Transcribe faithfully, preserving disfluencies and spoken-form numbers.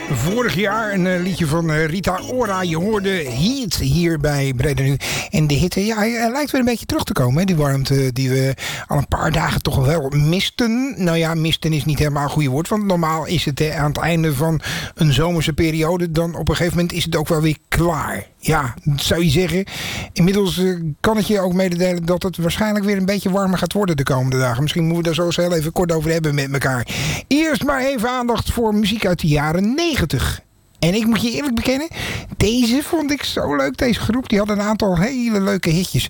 Vorig jaar een uh, liedje van uh, Rita Ora. Je hoorde Heat hier bij Breda Nu. En de hitte, ja, hij lijkt weer een beetje terug te komen. Hè? Die warmte die we al een paar dagen toch wel misten. Nou ja, misten is niet helemaal een goede woord. Want normaal is het uh, aan het einde van een zomerse periode. Dan op een gegeven moment is het ook wel weer klaar. Ja, dat zou je zeggen. Inmiddels uh, kan ik je ook mededelen dat het waarschijnlijk weer een beetje warmer gaat worden de komende dagen. Misschien moeten we daar zo eens heel even kort over hebben met elkaar. Eerst maar even aandacht voor muziek uit de jaren negentig. En ik moet je eerlijk bekennen, deze vond ik zo leuk. Deze groep, die had een aantal hele leuke hitjes.